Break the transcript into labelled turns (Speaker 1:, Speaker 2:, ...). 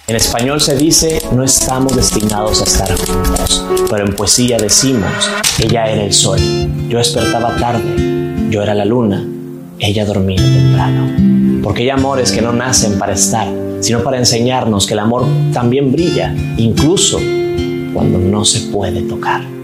Speaker 1: En español se dice, no estamos destinados a estar juntos, pero en poesía decimos, ella era el sol, yo despertaba tarde, yo era la luna, ella dormía temprano. Porque hay amores que no nacen para estar, sino para enseñarnos que el amor también brilla, incluso cuando no se puede tocar.